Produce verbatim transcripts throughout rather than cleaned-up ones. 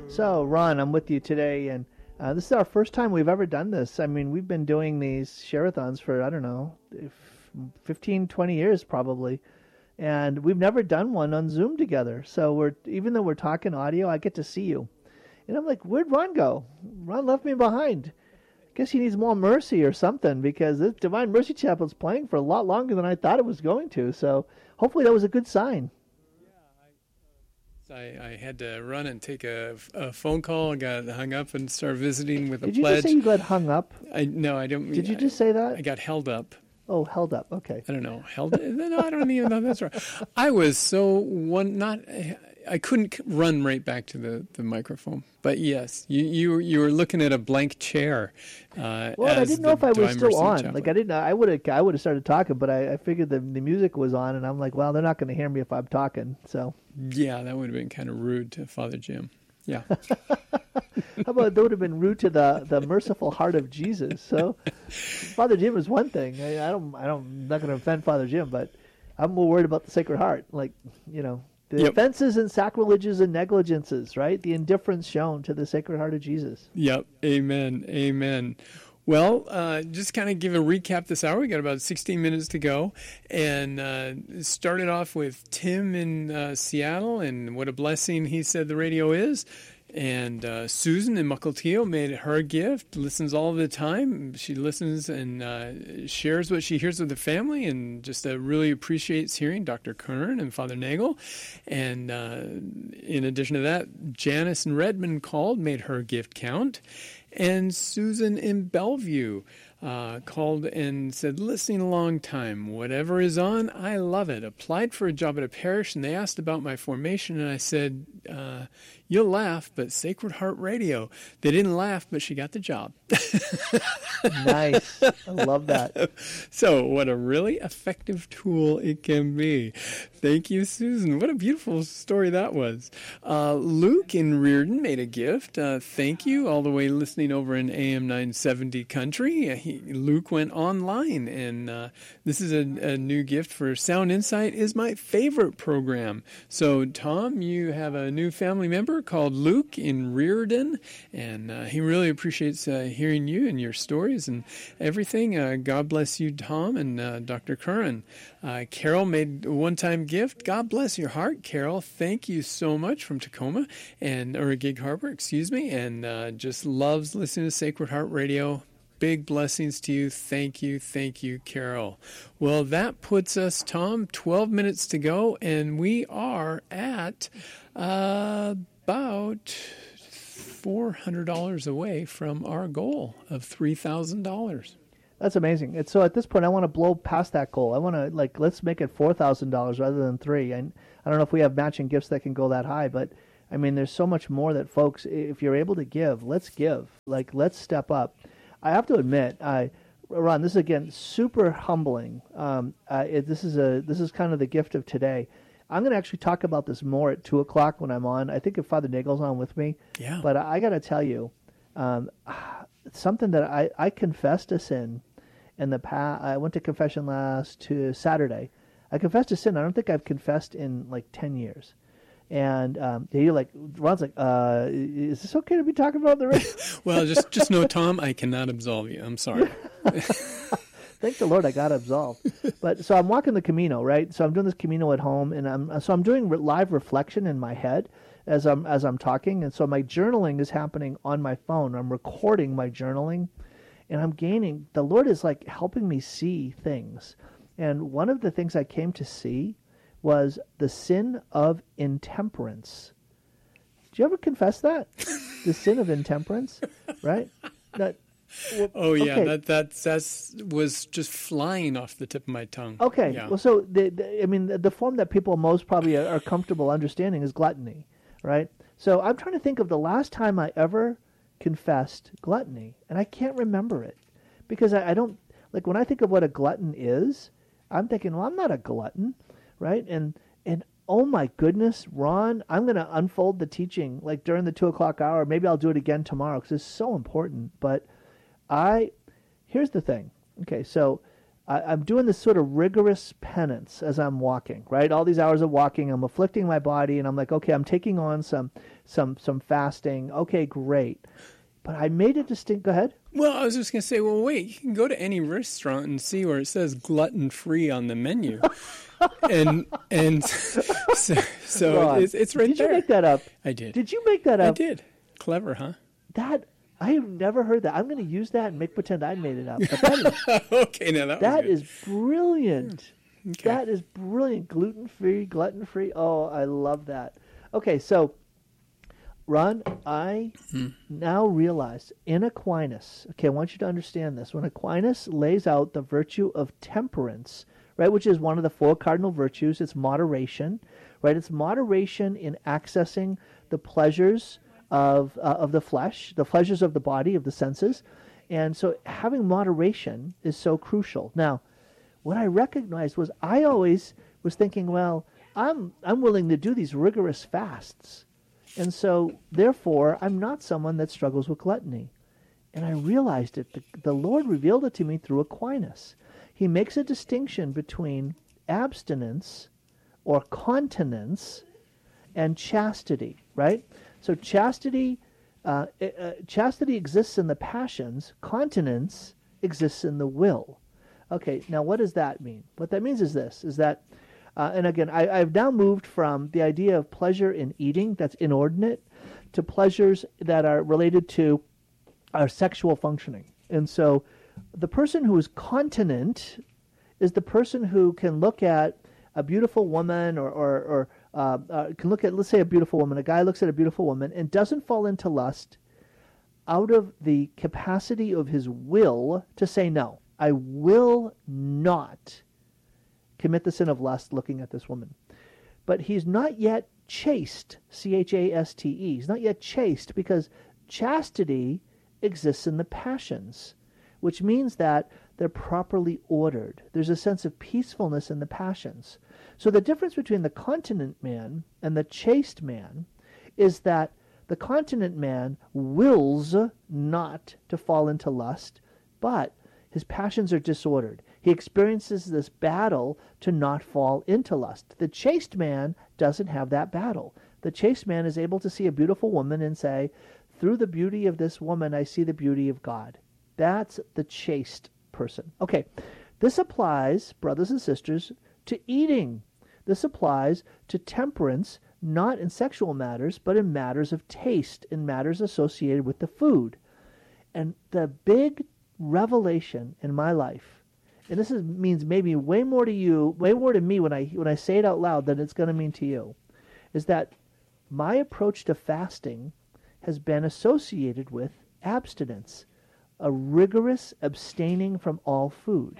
So, Ron, I'm with you today, and uh, this is our first time we've ever done this. I mean, we've been doing these share-a-thons for, I don't know, fifteen, twenty years probably, and we've never done one on Zoom together. So, we're even though we're talking audio, I get to see you. And I'm like, where'd Ron go? Ron left me behind. I guess he needs more mercy or something, because this Divine Mercy Chapel is playing for a lot longer than I thought it was going to. So, hopefully that was a good sign. I, I had to run and take a, a phone call. I got hung up and started visiting with a Did you pledge. just say you got hung up? I no, I don't. Did you I, just say that? I got held up. Oh, held up. Okay. I don't know. Held. No, I don't even know that's right. I was so one. Not. I couldn't run right back to the, the microphone. But yes, you you you were looking at a blank chair. Uh, well, I didn't know if I was still on. Chaplain. Like I didn't. I would have. I would have started talking, but I, I figured the the music was on, and I'm like, well, they're not going to hear me if I'm talking. So. Yeah, that would have been kind of rude to Father Jim. Yeah. How about that would have been rude to the, the merciful heart of Jesus? So, Father Jim is one thing. I, I don't. I don't. I'm not going to offend Father Jim, but I'm more worried about the Sacred Heart. Like, you know, the yep. offenses and sacrileges and negligences, right? The indifference shown to the Sacred Heart of Jesus. Yep. Amen. Amen. Well, uh, just kind of give a recap this hour. We got about sixteen minutes to go. And uh, started off with Tim in uh, Seattle and what a blessing he said the radio is. And uh, Susan in Mukilteo made her a gift, listens all the time. She listens and uh, shares what she hears with the family and just uh, really appreciates hearing Doctor Kern and Father Nagel. And uh, in addition to that, Janice in Redmond called, made her gift count. And Susan in Bellevue uh, called and said, listening a long time, whatever is on, I love it. Applied for a job at a parish, and they asked about my formation, and I said, uh, you'll laugh, but Sacred Heart Radio. They didn't laugh, but she got the job. Nice. I love that. So what a really effective tool it can be. Thank you, Susan. What a beautiful story that was. Uh, Luke in Reardon made a gift. Uh, thank you, all the way listening over in A M nine seventy country. Uh, he, Luke went online, and uh, this is a, a new gift for Sound Insight is my favorite program. So, Tom, you have a new family member called Luke in Reardon, and uh, he really appreciates uh, hearing you and your stories and everything. Uh, God bless you, Tom, and uh, Doctor Curran. Uh, Carol made a one-time gift. God bless your heart, Carol. Thank you so much from Tacoma, and or Gig Harbor, excuse me, and uh, just loves listening to Sacred Heart Radio. Big blessings to you. Thank you. Thank you, Carol. Well, that puts us, Tom, twelve minutes to go, and we are at uh, about four hundred dollars away from our goal of three thousand dollars. That's amazing. It's, so at this point, I want to blow past that goal. I want to, like, let's make it four thousand dollars rather than three. And I don't know if we have matching gifts that can go that high, but, I mean, there's so much more that, folks, if you're able to give, let's give. Like, let's step up. I have to admit, I, Ron, this is, again, super humbling. Um, uh, it, this is a this is kind of the gift of today. I'm going to actually talk about this more at two o'clock when I'm on. I think if Father Nagel's on with me. Yeah. But I, I got to tell you, um, something that I, I confessed a sin in the past. I went to confession last to Saturday. I confessed a sin I don't think I've confessed in like ten years. And um, you're like, Ron's like, uh, is this okay to be talking about the radio? Well, just just know, Tom, I cannot absolve you. I'm sorry. Thank the Lord I got absolved. But so I'm walking the Camino, right? So I'm doing this Camino at home, and I'm so I'm doing re- live reflection in my head as I'm as I'm talking, and so my journaling is happening on my phone. I'm recording my journaling, and I'm gaining. The Lord is like helping me see things, and one of the things I came to see was the sin of intemperance. Did you ever confess that? The sin of intemperance, right? That. Well, oh yeah, okay. that that that's was just flying off the tip of my tongue. Okay, yeah. Well, so the, the I mean, the, the form that people most probably are, are comfortable understanding is gluttony, right? So I'm trying to think of the last time I ever confessed gluttony, and I can't remember it because I, I don't like when I think of what a glutton is. I'm thinking, well, I'm not a glutton, right? And and oh my goodness, Ron, I'm going to unfold the teaching like during the two o'clock hour. Maybe I'll do it again tomorrow because it's so important, but. I, here's the thing. Okay, so I, I'm doing this sort of rigorous penance as I'm walking, right? All these hours of walking, I'm afflicting my body, and I'm like, okay, I'm taking on some some some fasting. Okay, great. But I made a distinct. Go ahead. Well, I was just going to say, well, wait, you can go to any restaurant and see where it says gluten-free on the menu. and and so, so it's, it's right did there. Did you make that up? I did. Did you make that up? I did. Clever, huh? That, I have never heard that. I'm going to use that and make pretend I made it up. But that is, okay, now that, that was is brilliant. Okay. That is brilliant. Gluten-free, glutton-free. Oh, I love that. Okay, so Ron, I hmm. now realize in Aquinas, okay, I want you to understand this. When Aquinas lays out the virtue of temperance, right, which is one of the four cardinal virtues, it's moderation, right? It's moderation in accessing the pleasures of uh, of the flesh, the pleasures of the body, of the senses. And so having moderation is so crucial. Now, what I recognized was I always was thinking, well, I'm I'm willing to do these rigorous fasts. And so, therefore, I'm not someone that struggles with gluttony. And I realized it. The, the Lord revealed it to me through Aquinas. He makes a distinction between abstinence or continence and chastity, right? So chastity, uh, uh, chastity exists in the passions. Continence exists in the will. Okay, now what does that mean? What that means is this, is that Uh, and again, I, I've now moved from the idea of pleasure in eating, that's inordinate, to pleasures that are related to our sexual functioning. And so the person who is continent is the person who can look at a beautiful woman or, or, or uh, uh, can look at, let's say, a beautiful woman. A guy looks at a beautiful woman and doesn't fall into lust out of the capacity of his will to say, no, I will not commit the sin of lust looking at this woman. But he's not yet chaste, C H A S T E. He's not yet chaste because chastity exists in the passions, which means that they're properly ordered. There's a sense of peacefulness in the passions. So the difference between the continent man and the chaste man is that the continent man wills not to fall into lust, but his passions are disordered. He experiences this battle to not fall into lust. The chaste man doesn't have that battle. The chaste man is able to see a beautiful woman and say, through the beauty of this woman, I see the beauty of God. That's the chaste person. Okay, this applies, brothers and sisters, to eating. This applies to temperance, not in sexual matters, but in matters of taste, in matters associated with the food. And the big revelation in my life, and this is, means maybe way more to you, way more to me when I when I say it out loud than it's going to mean to you, is that my approach to fasting has been associated with abstinence, a rigorous abstaining from all food.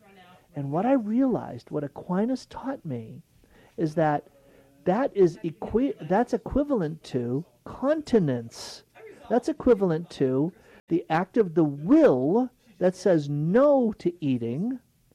And what I realized, what Aquinas taught me, is that that is equi- that's equivalent to continence. That's equivalent to the act of the will that says no to eating,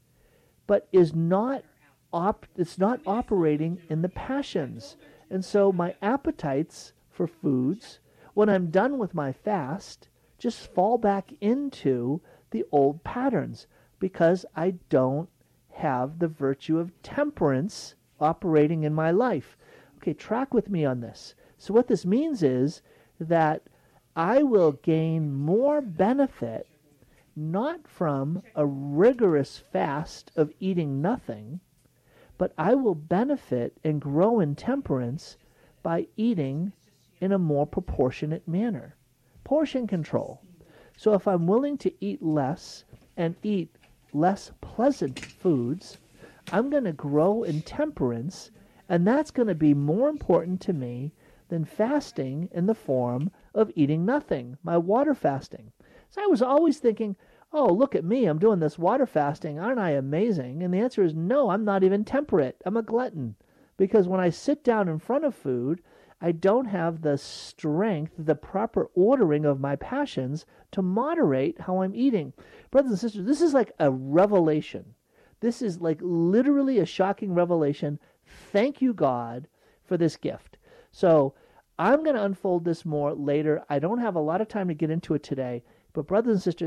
but is not op- it's not operating in the passions. And so my appetites for foods, when I'm done with my fast, just fall back into the old patterns because I don't have the virtue of temperance operating in my life. Okay, track with me on this. So what this means is that I will gain more benefit not from a rigorous fast of eating nothing, but I will benefit and grow in temperance by eating in a more proportionate manner. Portion control. So if I'm willing to eat less and eat less pleasant foods, I'm going to grow in temperance, and that's going to be more important to me than fasting in the form of eating nothing, my water fasting. So I was always thinking, oh, look at me, I'm doing this water fasting, aren't I amazing? And the answer is no, I'm not even temperate. I'm a glutton. Because when I sit down in front of food, I don't have the strength, the proper ordering of my passions to moderate how I'm eating. Brothers and sisters, this is like a revelation. This is like literally a shocking revelation. Thank you, God, for this gift. So I'm going to unfold this more later. I don't have a lot of time to get into it today. But brothers and sisters,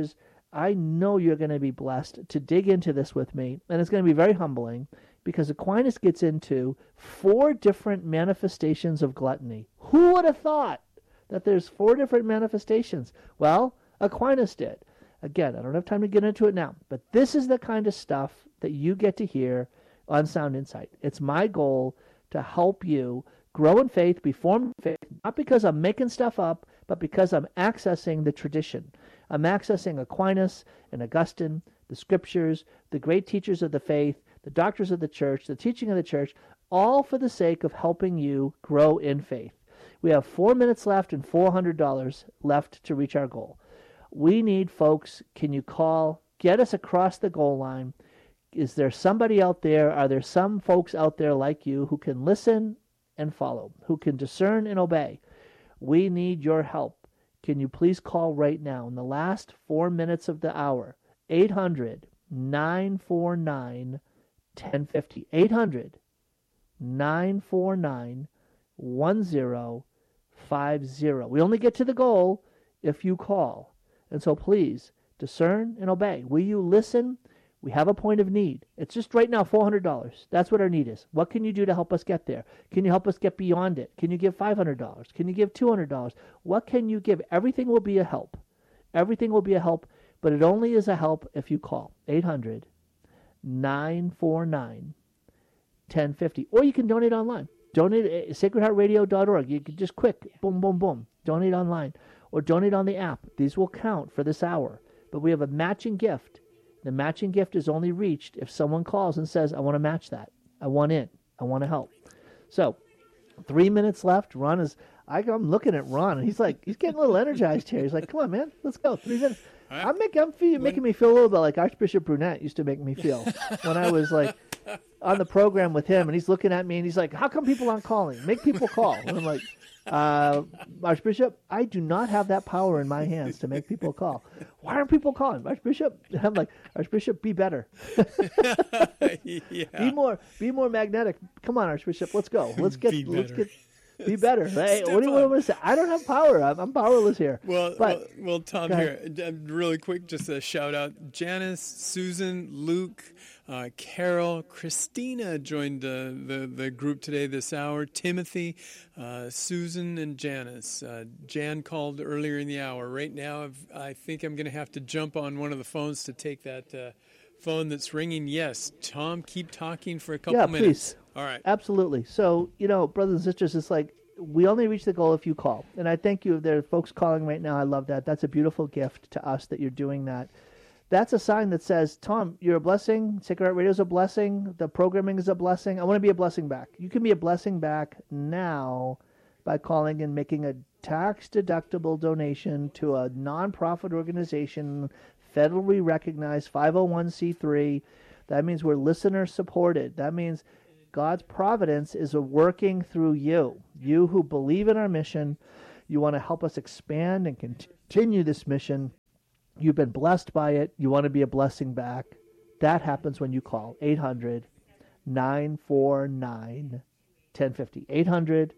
I know you're going to be blessed to dig into this with me, and it's going to be very humbling because Aquinas gets into four different manifestations of gluttony. Who would have thought that there's four different manifestations? Well, Aquinas did. Again, I don't have time to get into it now, but this is the kind of stuff that you get to hear on Sound Insight. It's my goal to help you grow in faith, be formed in faith, not because I'm making stuff up, but because I'm accessing the tradition. I'm accessing Aquinas and Augustine, the scriptures, the great teachers of the faith, the doctors of the church, the teaching of the church, all for the sake of helping you grow in faith. We have four minutes left and four hundred dollars left to reach our goal. We need folks. Can you call? Get us across the goal line. Is there somebody out there? Are there some folks out there like you who can listen and follow, who can discern and obey? We need your help. Can you please call right now in the last four minutes of the hour? eight hundred, nine four nine, one oh five oh. eight hundred, nine four nine, one oh five oh. We only get to the goal if you call. And so please, discern and obey. Will you listen? We have a point of need. It's just right now four hundred dollars. That's what our need is. What can you do to help us get there? Can you help us get beyond it? Can you give five hundred dollars? Can you give two hundred dollars? What can you give? Everything will be a help. Everything will be a help, but it only is a help if you call eight hundred, nine four nine, one oh five oh. Or you can donate online. Donate at sacred heart radio dot org. You can just quick, boom, boom, boom. Donate online. Or donate on the app. These will count for this hour. But we have a matching gift. The matching gift is only reached if someone calls and says, I want to match that. I want in. I want to help. So, three minutes left. Ron is, I, I'm looking at Ron, and he's like, he's getting a little energized here. He's like, come on, man, let's go. Three minutes. I'm, make, I'm feel, making me feel a little bit like Archbishop Brunette used to make me feel when I was like on the program with him, and he's looking at me, and he's like, how come people aren't calling? Make people call. And I'm like, Uh, Archbishop, I do not have that power in my hands to make people call. Why aren't people calling, Archbishop? And I'm like, Archbishop, be better. Yeah. Be more, be more magnetic. Come on, Archbishop, let's go. Let's get, be let's better. get. Be better. Hey, Step what do you up. want to say? I don't have power. I'm, I'm powerless here. Well, but, well, well, Tom, go here, uh, really quick, just a shout out. Janice, Susan, Luke, uh, Carol, Christina joined uh, the, the group today this hour. Timothy, uh, Susan, and Janice. Uh, Jan called earlier in the hour. Right now, I've, I think I'm going to have to jump on one of the phones to take that uh, phone that's ringing. Yes, Tom, keep talking for a couple yeah, minutes. Please. All right. Absolutely. So, you know, brothers and sisters, it's like we only reach the goal if you call. And I thank you. There are folks calling right now. I love that. That's a beautiful gift to us that you're doing that. That's a sign that says, Tom, you're a blessing. Sacred Heart Radio is a blessing. The programming is a blessing. I want to be a blessing back. You can be a blessing back now by calling and making a tax-deductible donation to a nonprofit organization, federally recognized five oh one c three. That means we're listener-supported. That means God's providence is working through you. You who believe in our mission, you want to help us expand and continue this mission. You've been blessed by it. You want to be a blessing back. That happens when you call eight hundred, nine four nine, one oh five oh. eight hundred,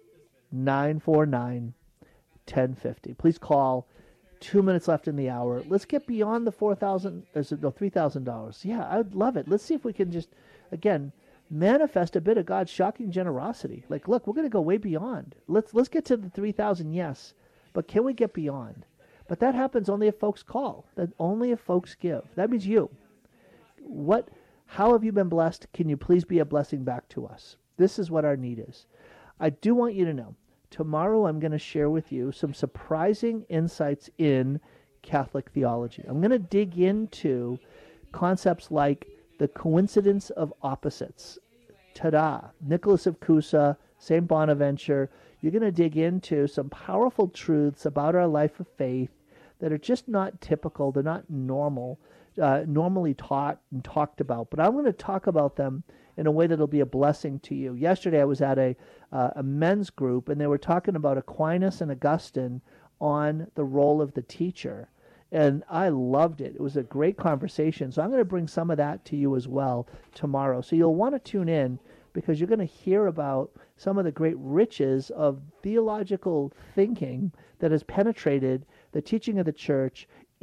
nine four nine, one oh five oh. Please call. Two minutes left in the hour. Let's get beyond the four thousand dollars, no, three thousand dollars. Yeah, I'd love it. Let's see if we can just, again, manifest a bit of God's shocking generosity. Like, look, we're going to go way beyond. Let's let's get to the three thousand, yes, but can we get beyond? But that happens only if folks call. That only if folks give. That means you. What? How have you been blessed? Can you please be a blessing back to us? This is what our need is. I do want you to know, tomorrow I'm going to share with you some surprising insights in Catholic theology. I'm going to dig into concepts like the coincidence of opposites. Ta-da! Nicholas of Cusa, Saint Bonaventure. You're going to dig into some powerful truths about our life of faith that are just not typical. They're not normal, uh, normally taught and talked about. But I'm going to talk about them in a way that'll be a blessing to you. Yesterday I was at a, uh, a men's group, and they were talking about Aquinas and Augustine on the role of the teacher. And I loved it. It was a great conversation. So I'm going to bring some of that to you as well tomorrow. So you'll want to tune in because you're going to hear about some of the great riches of theological thinking that has penetrated the teaching of the church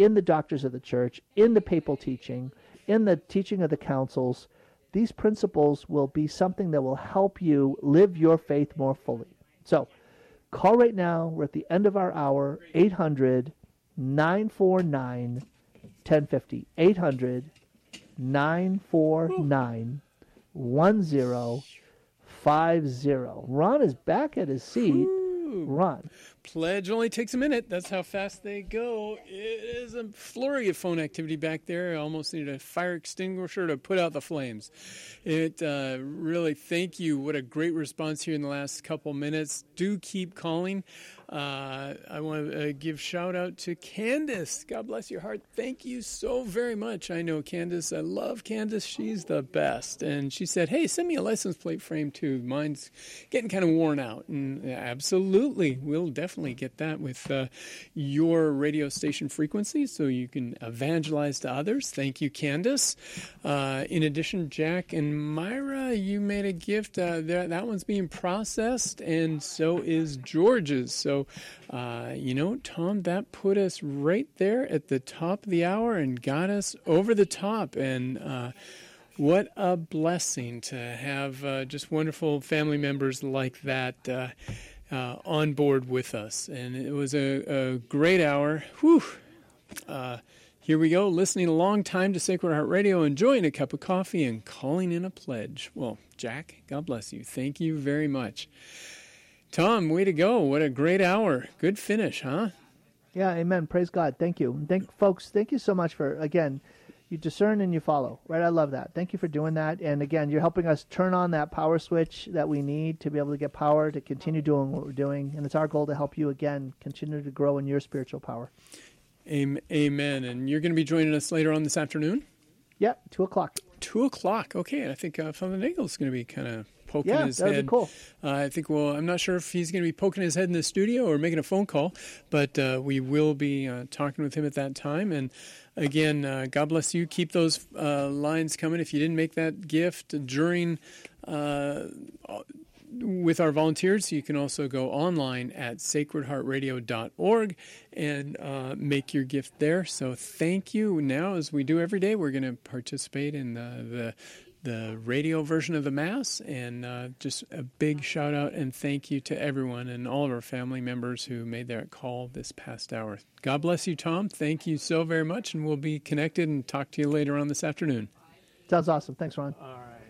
in the doctors of the church, in the papal teaching, in the teaching of the councils. These principles will be something that will help you live your faith more fully. So call right now. We're at the end of our hour. eight hundred, nine four nine, one zero five zero. eight hundred, nine four nine, one zero five zero. Ron is back at his seat. Ron. Pledge only takes a minute. That's how fast they go. It is a flurry of phone activity back there. I almost need a fire extinguisher to put out the flames. It uh, really, thank you. What a great response here in the last couple minutes. Do keep calling. Uh, I want to uh, give shout out to Candace. God bless your heart. Thank you so very much. I know Candace. I love Candace. She's the best. And she said, hey, send me a license plate frame too. Mine's getting kind of worn out. And absolutely, we'll definitely get that with uh, your radio station frequency so you can evangelize to others. Thank you, Candace. Uh, in addition, Jack and Myra, you made a gift. Uh, that, that one's being processed, and so is George's. So Uh, you know, Tom, that put us right there at the top of the hour and got us over the top. And uh, what a blessing to have uh, just wonderful family members like that uh, uh, on board with us. And it was a, a great hour. Whew. Uh, here we go, listening a long time to Sacred Heart Radio, enjoying a cup of coffee and calling in a pledge. Well, Jack, God bless you. Thank you very much. Tom, way to go. What a great hour. Good finish, huh? Yeah, amen. Praise God. Thank you. Thank folks, thank you so much for, again, you discern and you follow, right? I love that. Thank you for doing that. And again, you're helping us turn on that power switch that we need to be able to get power to continue doing what we're doing. And it's our goal to help you, again, continue to grow in your spiritual power. Amen. And you're going to be joining us later on this afternoon? Yeah, two o'clock. Two o'clock. Okay. I think uh, Father Nagel's going to be kind of poking yeah, his that would head. Be cool. Uh, I think, well, I'm not sure if he's going to be poking his head in the studio or making a phone call, but uh, we will be uh, talking with him at that time. And again, uh, God bless you. Keep those uh, lines coming. If you didn't make that gift during uh, with our volunteers, you can also go online at sacred heart radio dot org and uh, make your gift there. So thank you. Now, as we do every day, we're going to participate in the, the the radio version of the Mass, and uh, just a big shout out and thank you to everyone and all of our family members who made that call this past hour. God bless you, Tom. Thank you so very much, and we'll be connected and talk to you later on this afternoon. Sounds awesome. Thanks, Ron. All right.